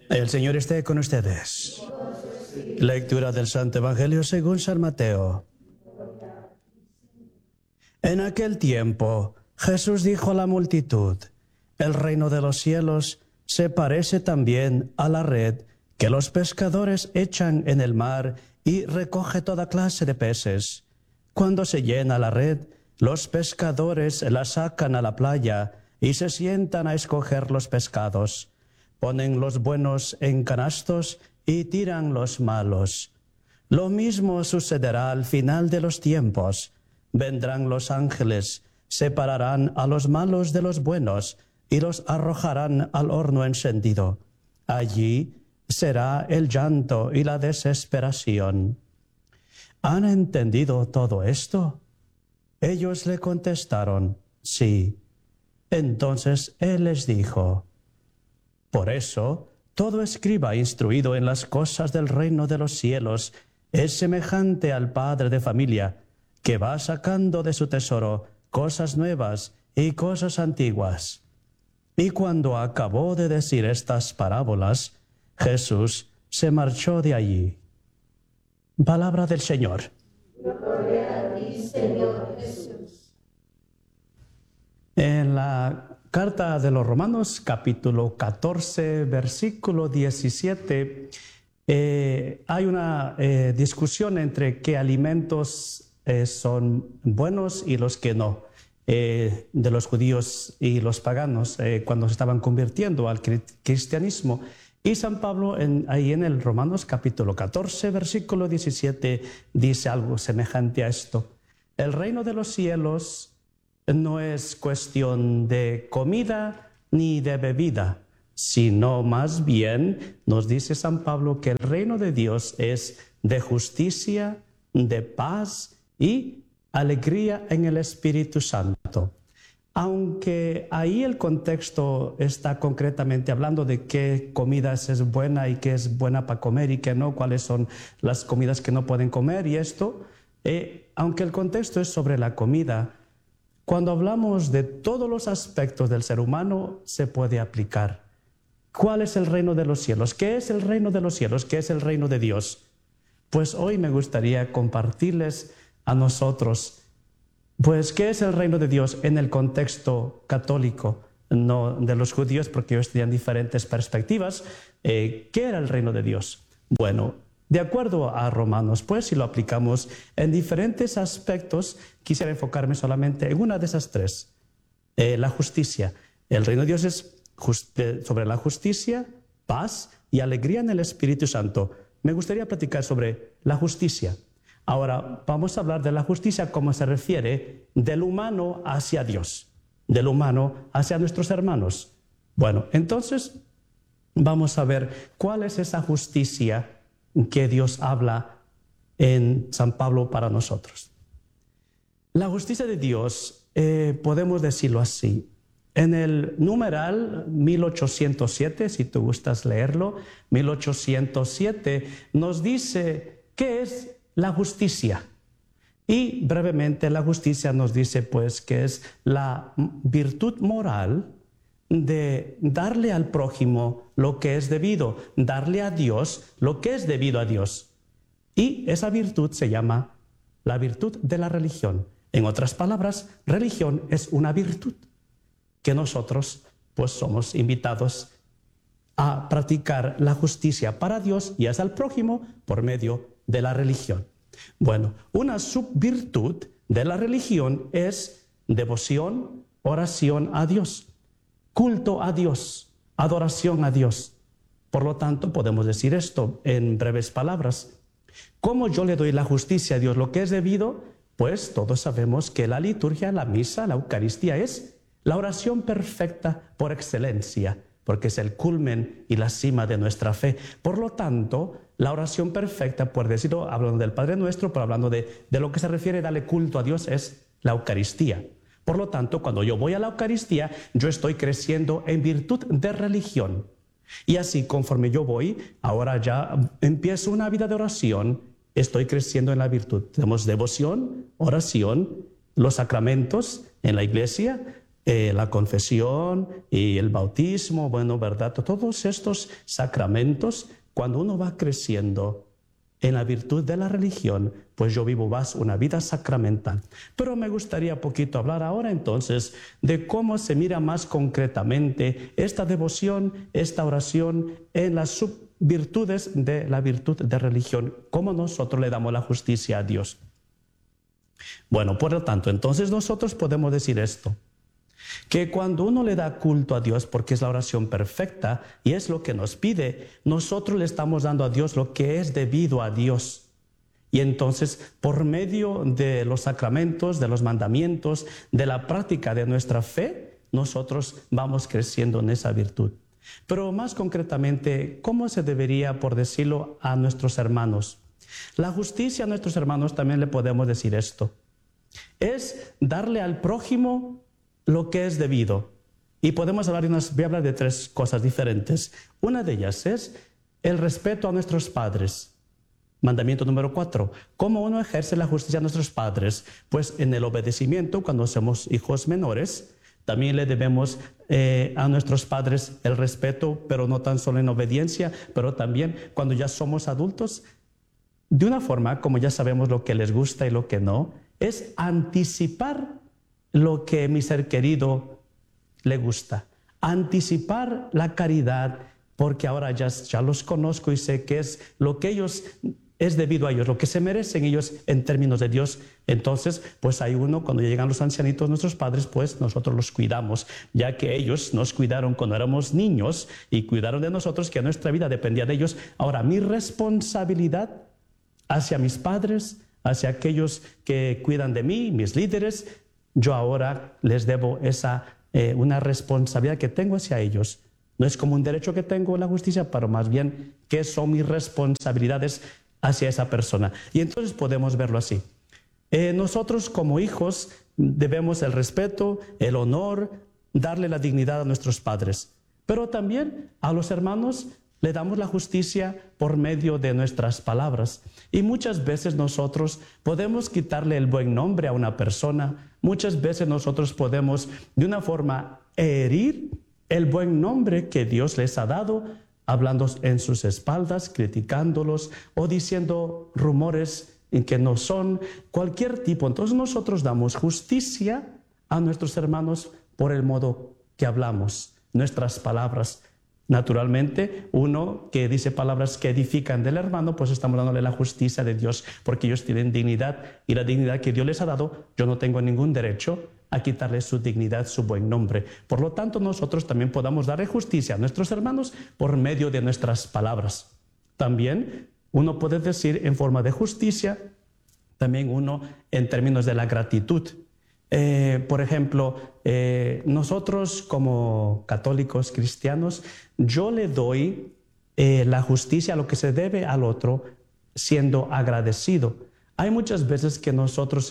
El Señor esté con ustedes. Lectura del Santo Evangelio según San Mateo. En aquel tiempo, Jesús dijo a la multitud: el reino de los cielos se parece también a la red que los pescadores echan en el mar y recoge toda clase de peces. Cuando se llena la red, los pescadores la sacan a la playa y se sientan a escoger los pescados. Ponen los buenos en canastos y tiran los malos. Lo mismo sucederá al final de los tiempos. Vendrán los ángeles, separarán a los malos de los buenos y los arrojarán al horno encendido. Allí será el llanto y la desesperación. ¿Han entendido todo esto? Ellos le contestaron: sí. Entonces él les dijo: por eso, todo escriba instruido en las cosas del reino de los cielos es semejante al padre de familia, que va sacando de su tesoro cosas nuevas y cosas antiguas. Y cuando acabó de decir estas parábolas, Jesús se marchó de allí. Palabra del Señor. Gloria a ti, Señor Jesús. En la carta de los Romanos, capítulo 14, versículo 17, hay una discusión entre qué alimentos son buenos y los que no, de los judíos y los paganos cuando se estaban convirtiendo al cristianismo. Y San Pablo, ahí en el Romanos capítulo 14, versículo 17, dice algo semejante a esto: el reino de los cielos no es cuestión de comida ni de bebida, sino más bien, nos dice San Pablo, que el reino de Dios es de justicia, de paz y alegría en el Espíritu Santo. Aunque ahí el contexto está concretamente hablando de qué comidas es buena y qué es buena para comer y qué no, cuáles son las comidas que no pueden comer y esto, aunque el contexto es sobre la comida, cuando hablamos de todos los aspectos del ser humano se puede aplicar. ¿Cuál es el reino de los cielos? ¿Qué es el reino de los cielos? ¿Qué es el reino de Dios? Pues hoy me gustaría compartirles a nosotros, pues, ¿qué es el reino de Dios en el contexto católico? No de los judíos, porque ellos tenían diferentes perspectivas. ¿Qué era el reino de Dios? Bueno, de acuerdo a Romanos, pues, si lo aplicamos en diferentes aspectos, quisiera enfocarme solamente en una de esas tres, la justicia. El reino de Dios es sobre la justicia, paz y alegría en el Espíritu Santo. Me gustaría platicar sobre la justicia. Ahora vamos a hablar de la justicia como se refiere del humano hacia Dios, del humano hacia nuestros hermanos. Bueno, entonces vamos a ver cuál es esa justicia que Dios habla en San Pablo para nosotros. La justicia de Dios, podemos decirlo así. En el numeral 1807, si tú gustas leerlo, 1807 nos dice qué es la justicia. Y brevemente la justicia nos dice pues que es la virtud moral de darle al prójimo lo que es debido, darle a Dios lo que es debido a Dios. Y esa virtud se llama la virtud de la religión. En otras palabras, religión es una virtud que nosotros pues somos invitados a practicar la justicia para Dios y hacia el prójimo por medio de la religión. Bueno, una subvirtud de la religión es devoción, oración a Dios, culto a Dios, adoración a Dios. Por lo tanto, podemos decir esto en breves palabras. ¿Cómo yo le doy la justicia a Dios, lo que es debido? Pues todos sabemos que la liturgia, la misa, la Eucaristía es la oración perfecta por excelencia, porque es el culmen y la cima de nuestra fe. Por lo tanto, la oración perfecta, por decirlo, hablando del Padre Nuestro, pero hablando de lo que se refiere a darle culto a Dios, es la Eucaristía. Por lo tanto, cuando yo voy a la Eucaristía, yo estoy creciendo en virtud de religión. Y así, conforme yo voy, ahora ya empiezo una vida de oración, estoy creciendo en la virtud. Tenemos devoción, oración, los sacramentos en la iglesia, la confesión y el bautismo, bueno, ¿verdad? Todos estos sacramentos, cuando uno va creciendo en la virtud de la religión, pues yo vivo más una vida sacramental. Pero me gustaría poquito hablar ahora entonces de cómo se mira más concretamente esta devoción, esta oración en las subvirtudes de la virtud de religión, cómo nosotros le damos la justicia a Dios. Bueno, por lo tanto, entonces nosotros podemos decir esto, que cuando uno le da culto a Dios, porque es la oración perfecta y es lo que nos pide, nosotros le estamos dando a Dios lo que es debido a Dios. Y entonces, por medio de los sacramentos, de los mandamientos, de la práctica de nuestra fe, nosotros vamos creciendo en esa virtud. Pero más concretamente, ¿cómo se debería, por decirlo, a nuestros hermanos? La justicia a nuestros hermanos también le podemos decir esto. Es darle al prójimo lo que es debido. Y podemos hablar voy a hablar de tres cosas diferentes. Una de ellas es el respeto a nuestros padres. Mandamiento número 4. ¿Cómo uno ejerce la justicia a nuestros padres? Pues en el obedecimiento, cuando somos hijos menores, también le debemos a nuestros padres el respeto, pero no tan solo en obediencia, pero también cuando ya somos adultos, de una forma, como ya sabemos lo que les gusta y lo que no, es anticipar lo que mi ser querido le gusta. Anticipar la caridad, porque ahora ya los conozco y sé que es lo que ellos es debido a ellos, lo que se merecen ellos en términos de Dios. Entonces, pues hay uno, cuando llegan los ancianitos, nuestros padres, pues nosotros los cuidamos, ya que ellos nos cuidaron cuando éramos niños y cuidaron de nosotros, que nuestra vida dependía de ellos. Ahora, mi responsabilidad hacia mis padres, hacia aquellos que cuidan de mí, mis líderes, yo ahora les debo una responsabilidad que tengo hacia ellos. No es como un derecho que tengo en la justicia, pero más bien que son mis responsabilidades hacia esa persona. Y entonces podemos verlo así. Nosotros como hijos debemos el respeto, el honor, darle la dignidad a nuestros padres. Pero también a los hermanos le damos la justicia por medio de nuestras palabras. Y muchas veces nosotros podemos quitarle el buen nombre a una persona. Muchas veces nosotros podemos de una forma herir el buen nombre que Dios les ha dado, hablando en sus espaldas, criticándolos o diciendo rumores en que no son, cualquier tipo. Entonces nosotros damos justicia a nuestros hermanos por el modo que hablamos, nuestras palabras. Naturalmente, uno que dice palabras que edifican del hermano, pues estamos dándole la justicia de Dios, porque ellos tienen dignidad, y la dignidad que Dios les ha dado, yo no tengo ningún derecho a quitarle su dignidad, su buen nombre. Por lo tanto, nosotros también podamos darle justicia a nuestros hermanos por medio de nuestras palabras. También uno puede decir en forma de justicia, también uno en términos de la gratitud. Por ejemplo, nosotros como católicos cristianos, yo le doy la justicia, lo que se debe al otro, siendo agradecido. Hay muchas veces que nosotros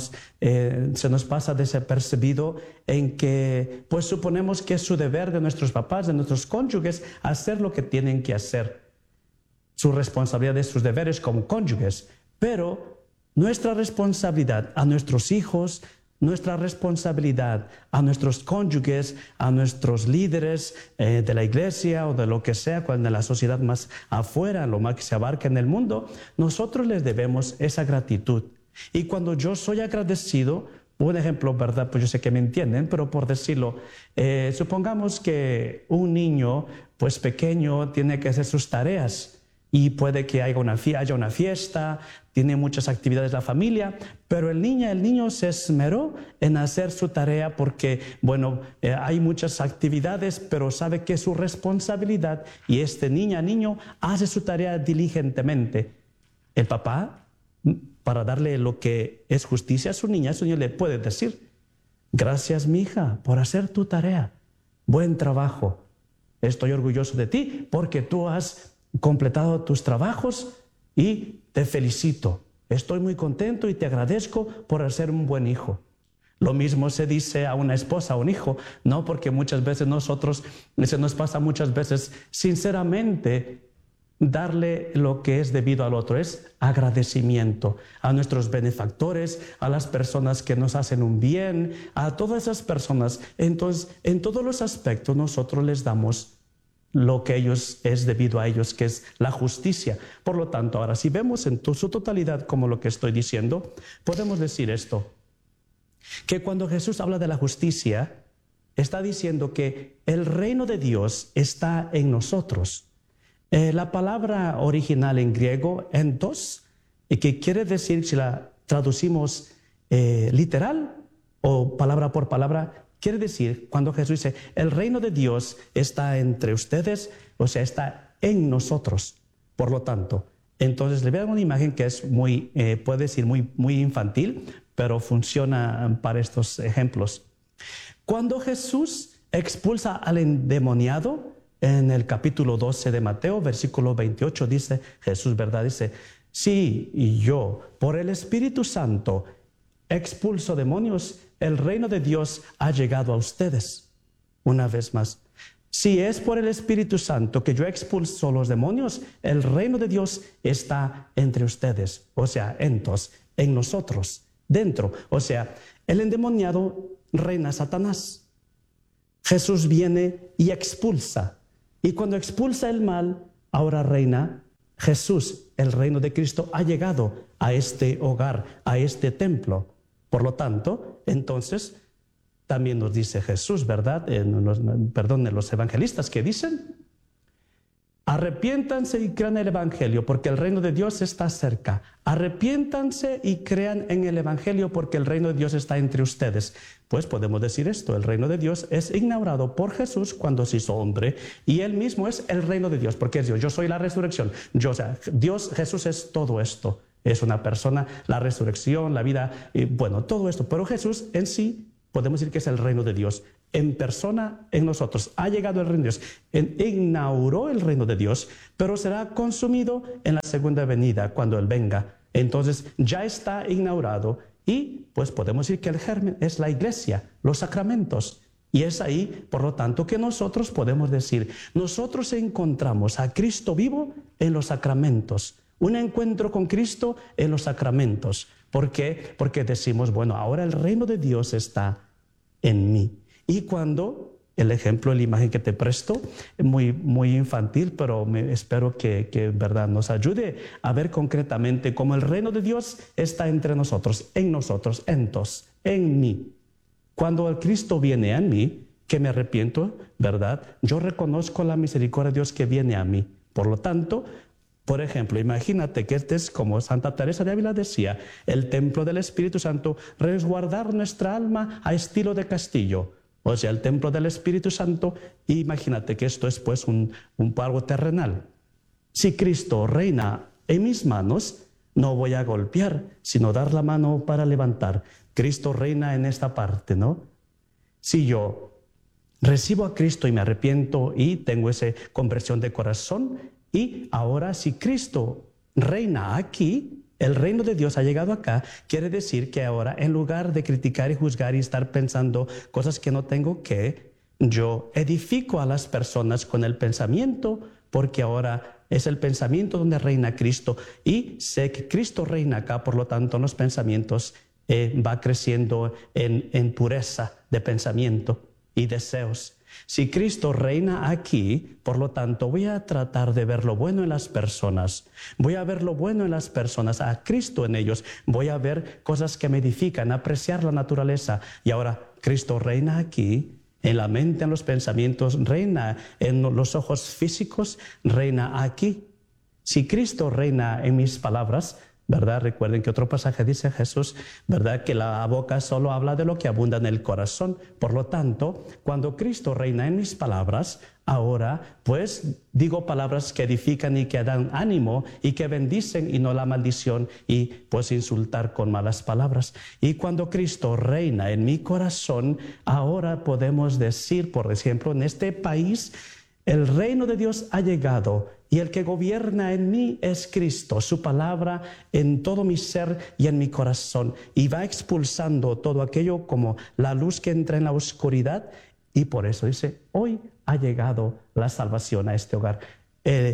se nos pasa desapercibido en que pues suponemos que es su deber de nuestros papás, de nuestros cónyuges, hacer lo que tienen que hacer. Su responsabilidad es sus deberes como cónyuges, pero nuestra responsabilidad a nuestros hijos, nuestra responsabilidad a nuestros cónyuges, a nuestros líderes de la iglesia o de lo que sea, de la sociedad más afuera, lo más que se abarca en el mundo, nosotros les debemos esa gratitud. Y cuando yo soy agradecido, un ejemplo, ¿verdad? Pues yo sé que me entienden, pero por decirlo, supongamos que un niño pues pequeño tiene que hacer sus tareas. Y puede que haya una fiesta, tiene muchas actividades la familia, pero el niño se esmeró en hacer su tarea porque, bueno, hay muchas actividades, pero sabe que es su responsabilidad y este niño hace su tarea diligentemente. El papá, para darle lo que es justicia a su niño le puede decir, gracias, mi hija, por hacer tu tarea. Buen trabajo. Estoy orgulloso de ti porque tú has completado tus trabajos y te felicito. Estoy muy contento y te agradezco por ser un buen hijo. Lo mismo se dice a una esposa, a un hijo, no, porque muchas veces nosotros, se nos pasa muchas veces, sinceramente, darle lo que es debido al otro, es agradecimiento a nuestros benefactores, a las personas que nos hacen un bien, a todas esas personas. Entonces, en todos los aspectos nosotros les damos lo que es debido a ellos, que es la justicia. Por lo tanto, ahora si vemos en su totalidad como lo que estoy diciendo, podemos decir esto, que cuando Jesús habla de la justicia, está diciendo que el reino de Dios está en nosotros. La palabra original en griego, entos, que quiere decir, si la traducimos literal o palabra por palabra, quiere decir, cuando Jesús dice, el reino de Dios está entre ustedes, o sea, está en nosotros. Por lo tanto, entonces le vean una imagen que es muy, puede decir muy infantil, pero funciona para estos ejemplos. Cuando Jesús expulsa al endemoniado, en el capítulo 12 de Mateo, versículo 28, dice Jesús, ¿verdad? Dice, sí, y yo, por el Espíritu Santo, expulso demonios, el reino de Dios ha llegado a ustedes. Una vez más, si es por el Espíritu Santo que yo expulso los demonios, el reino de Dios está entre ustedes. O sea, entonces, en nosotros, dentro. O sea, el endemoniado reina Satanás. Jesús viene y expulsa. Y cuando expulsa el mal, ahora reina Jesús. El reino de Cristo ha llegado a este hogar, a este templo. Por lo tanto, entonces, también nos dice Jesús, ¿verdad? Los evangelistas que dicen, arrepiéntanse y crean el Evangelio porque el reino de Dios está cerca. Arrepiéntanse y crean en el Evangelio porque el reino de Dios está entre ustedes. Pues podemos decir esto, el reino de Dios es inaugurado por Jesús cuando se hizo hombre y Él mismo es el reino de Dios, porque es Dios. Yo soy la resurrección. Dios, Jesús es todo esto. Es una persona, la resurrección, la vida, todo esto. Pero Jesús en sí, podemos decir que es el reino de Dios. En persona, en nosotros. Ha llegado el reino de Dios. Inauguró el reino de Dios, pero será consumido en la segunda venida, cuando Él venga. Entonces, ya está inaugurado y pues podemos decir que el germen es la iglesia, los sacramentos. Y es ahí, por lo tanto, que nosotros podemos decir, nosotros encontramos a Cristo vivo en los sacramentos. Un encuentro con Cristo en los sacramentos. ¿Por qué? Porque decimos, bueno, ahora el reino de Dios está en mí. Y cuando, el ejemplo, la imagen que te presto, muy infantil, pero espero que verdad nos ayude a ver concretamente cómo el reino de Dios está entre nosotros, entonces, en mí. Cuando el Cristo viene a mí, que me arrepiento, ¿verdad? Yo reconozco la misericordia de Dios que viene a mí. Por lo tanto, por ejemplo, imagínate que este es como Santa Teresa de Ávila decía, el templo del Espíritu Santo, resguardar nuestra alma a estilo de castillo. O sea, el templo del Espíritu Santo, imagínate que esto es pues un algo terrenal. Si Cristo reina en mis manos, no voy a golpear, sino dar la mano para levantar. Cristo reina en esta parte, ¿no? Si yo recibo a Cristo y me arrepiento y tengo esa conversión de corazón, y ahora si Cristo reina aquí, el reino de Dios ha llegado acá, quiere decir que ahora en lugar de criticar y juzgar y estar pensando cosas que no tengo que, yo edifico a las personas con el pensamiento, porque ahora es el pensamiento donde reina Cristo y sé que Cristo reina acá, por lo tanto los pensamientos va creciendo en pureza de pensamiento y deseos. Si Cristo reina aquí, por lo tanto, voy a tratar de ver lo bueno en las personas. Voy a ver lo bueno en las personas, a Cristo en ellos. Voy a ver cosas que me edifican, apreciar la naturaleza. Y ahora, Cristo reina aquí, en la mente, en los pensamientos, reina en los ojos físicos, reina aquí. Si Cristo reina en mis palabras, ¿verdad? Recuerden que otro pasaje dice Jesús, ¿verdad? Que la boca solo habla de lo que abunda en el corazón. Por lo tanto, cuando Cristo reina en mis palabras, ahora pues digo palabras que edifican y que dan ánimo y que bendicen y no la maldición y pues insultar con malas palabras. Y cuando Cristo reina en mi corazón, ahora podemos decir, por ejemplo, en este país, el reino de Dios ha llegado y el que gobierna en mí es Cristo, su palabra en todo mi ser y en mi corazón. Y va expulsando todo aquello como la luz que entra en la oscuridad. Y por eso dice, hoy ha llegado la salvación a este hogar. El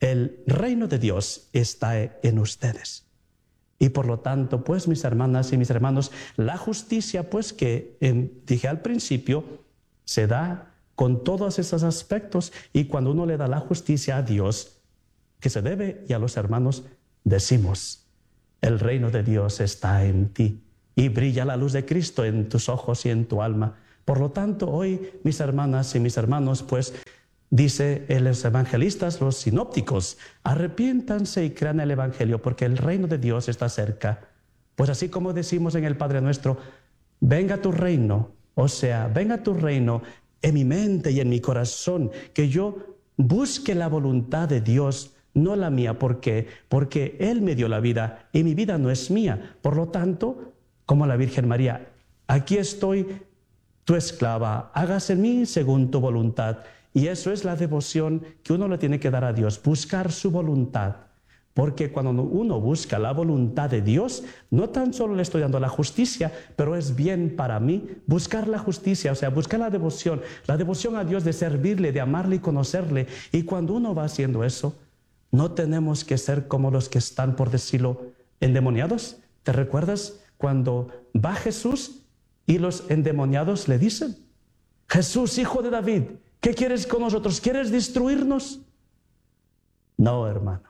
el reino de Dios está en ustedes. Y por lo tanto, pues mis hermanas y mis hermanos, la justicia, pues que dije al principio, se da con todos esos aspectos, y cuando uno le da la justicia a Dios, que se debe, y a los hermanos, decimos, el reino de Dios está en ti, y brilla la luz de Cristo en tus ojos y en tu alma. Por lo tanto, hoy, mis hermanas y mis hermanos, pues, dice los evangelistas, los sinópticos, arrepiéntanse y crean el evangelio, porque el reino de Dios está cerca. Pues así como decimos en el Padre Nuestro, venga tu reino, o sea, venga tu reino en mi mente y en mi corazón, que yo busque la voluntad de Dios, no la mía. ¿Por qué? Porque Él me dio la vida y mi vida no es mía. Por lo tanto, como la Virgen María, aquí estoy, tu esclava, hágase en mí según tu voluntad. Y eso es la devoción que uno le tiene que dar a Dios, buscar su voluntad. Porque cuando uno busca la voluntad de Dios, no tan solo le estoy dando la justicia, pero es bien para mí buscar la justicia, o sea, buscar la devoción a Dios, de servirle, de amarle y conocerle. Y cuando uno va haciendo eso, no tenemos que ser como los que están, por decirlo, endemoniados. ¿Te recuerdas cuando va Jesús y los endemoniados le dicen, Jesús, hijo de David, ¿qué quieres con nosotros? ¿Quieres destruirnos? No, hermanos.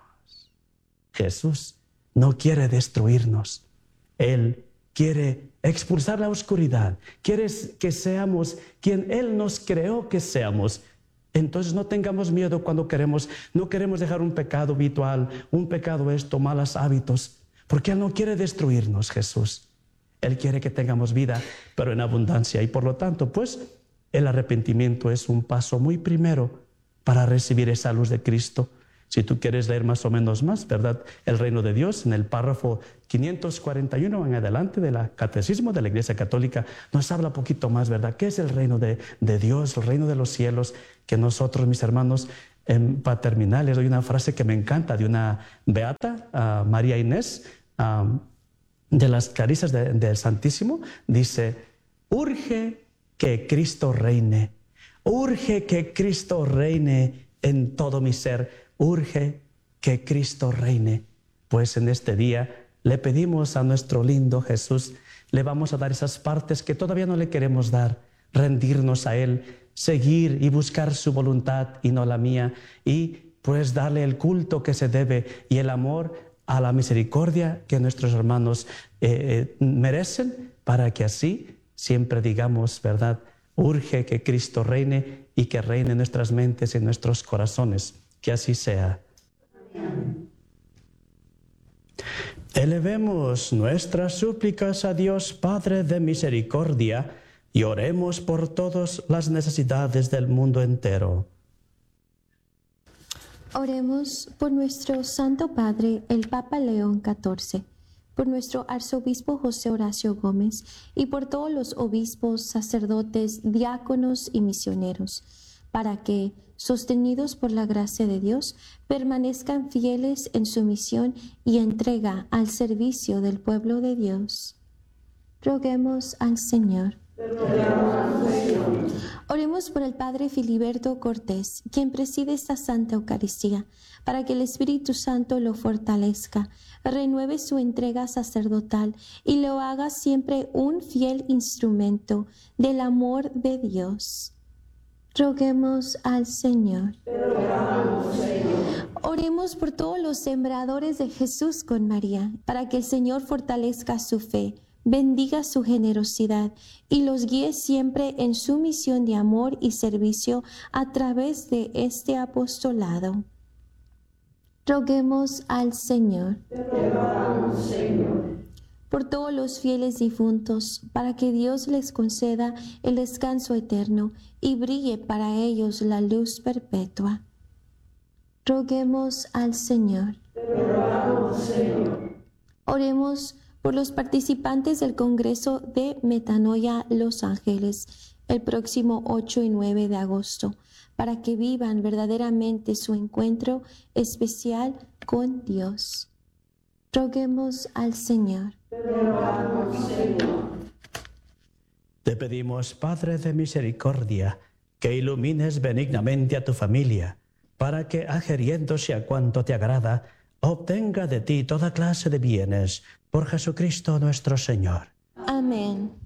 Jesús no quiere destruirnos. Él quiere expulsar la oscuridad. Quiere que seamos quien Él nos creó que seamos. Entonces no tengamos miedo cuando no queremos dejar un pecado habitual, un pecado malos hábitos, porque Él no quiere destruirnos, Jesús. Él quiere que tengamos vida, pero en abundancia. Y por lo tanto, pues, el arrepentimiento es un paso muy primero para recibir esa luz de Cristo. Si tú quieres leer más o menos más, ¿verdad? El reino de Dios, en el párrafo 541 en adelante de la Catecismo de la Iglesia Católica, nos habla un poquito más, ¿verdad? ¿Qué es el reino de Dios, el reino de los cielos? Que nosotros, mis hermanos, para terminar, les doy una frase que me encanta de una beata, María Inés, de las Caricias del Santísimo. Dice, urge que Cristo reine en todo mi ser. Urge que Cristo reine. Pues en este día le pedimos a nuestro lindo Jesús, le vamos a dar esas partes que todavía no le queremos dar, rendirnos a Él, seguir y buscar su voluntad y no la mía, y pues darle el culto que se debe y el amor a la misericordia que nuestros hermanos merecen, para que así siempre digamos, ¿verdad? Urge que Cristo reine y que reine en nuestras mentes y en nuestros corazones. Que así sea. Amén. Elevemos nuestras súplicas a Dios Padre de misericordia y oremos por todas las necesidades del mundo entero. Oremos por nuestro Santo Padre, el Papa León XIV, por nuestro Arzobispo José Horacio Gómez y por todos los obispos, sacerdotes, diáconos y misioneros, para que, sostenidos por la gracia de Dios, permanezcan fieles en su misión y entrega al servicio del pueblo de Dios. Roguemos al Señor. Oremos por el Padre Filiberto Cortés, quien preside esta Santa Eucaristía, para que el Espíritu Santo lo fortalezca, renueve su entrega sacerdotal y lo haga siempre un fiel instrumento del amor de Dios. Roguemos al Señor. Oremos por todos los sembradores de Jesús con María, para que el Señor fortalezca su fe, bendiga su generosidad y los guíe siempre en su misión de amor y servicio a través de este apostolado. Roguemos al Señor. Por todos los fieles difuntos, para que Dios les conceda el descanso eterno y brille para ellos la luz perpetua. Roguemos al Señor. Oremos por los participantes del Congreso de Metanoia Los Ángeles, el próximo 8 y 9 de agosto, para que vivan verdaderamente su encuentro especial con Dios. Roguemos al Señor. Te pedimos, Padre de misericordia, que ilumines benignamente a tu familia, para que, adhiriéndose a cuanto te agrada, obtenga de ti toda clase de bienes, por Jesucristo nuestro Señor. Amén.